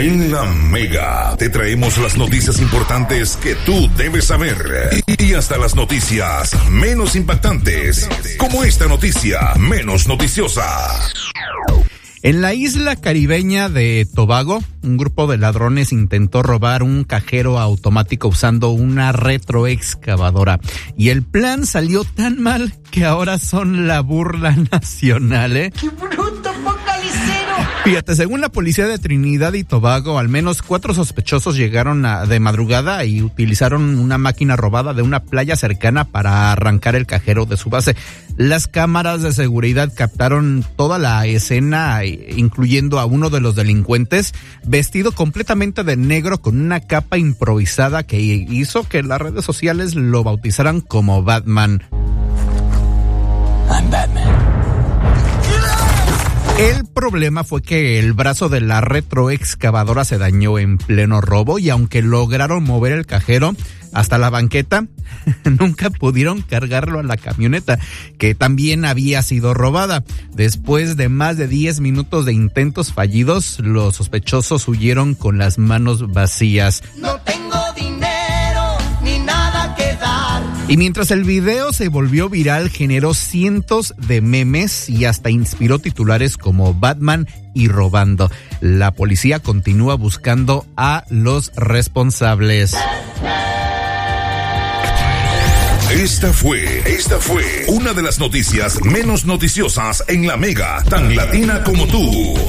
En la Mega te traemos las noticias importantes que tú debes saber y hasta las noticias menos impactantes, como esta noticia menos noticiosa. En la isla caribeña de Tobago, un grupo de ladrones intentó robar un cajero automático usando una retroexcavadora. Y el plan salió tan mal que ahora son la burla nacional, ¿eh? ¡Qué bruto, focalicero! Fíjate, según la policía de Trinidad y Tobago, al menos 4 sospechosos llegaron de madrugada y utilizaron una máquina robada de una playa cercana para arrancar el cajero de su base. Las cámaras de seguridad captaron toda la escena, incluyendo a uno de los delincuentes vestido completamente de negro con una capa improvisada que hizo que las redes sociales lo bautizaran como Batman. I'm Batman. El problema fue que el brazo de la retroexcavadora se dañó en pleno robo y aunque lograron mover el cajero hasta la banqueta, nunca pudieron cargarlo a la camioneta, que también había sido robada. Después de más de 10 minutos de intentos fallidos, los sospechosos huyeron con las manos vacías. No tengo dinero ni nada que dar. Y mientras el video se volvió viral, generó cientos de memes y hasta inspiró titulares como Batman y robando. La policía continúa buscando a los responsables. Esta fue una de las noticias menos noticiosas en la Mega, tan latina como tú.